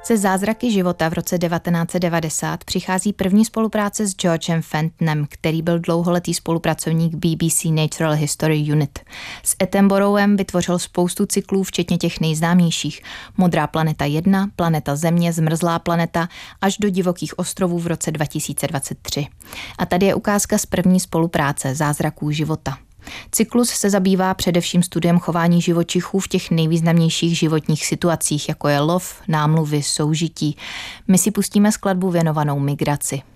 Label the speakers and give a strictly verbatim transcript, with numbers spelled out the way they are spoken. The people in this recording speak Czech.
Speaker 1: Se Zázraky života v roce devatenáct set devadesát přichází první spolupráce s Georgem Fentonem, který byl dlouholetý spolupracovník B B C Natural History Unit. S Attenboroughem vytvořil spoustu cyklů, včetně těch nejznámějších. Modrá planeta jedna, Planeta Země, Zmrzlá planeta, až do Divokých ostrovů v roce dva tisíce dvacet tři. A tady je ukázka z první spolupráce Zázraků života. Cyklus se zabývá především studiem chování živočichů v těch nejvýznamnějších životních situacích, jako je lov, námluvy, soužití. My si pustíme skladbu věnovanou migraci.